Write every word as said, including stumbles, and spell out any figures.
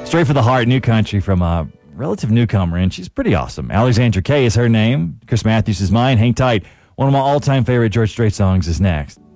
Straight for the Heart, new country from a relative newcomer, and she's pretty awesome. Alexandra Kay is her name. Chris Matthews is mine. Hang tight. One of my all-time favorite George Strait songs is next.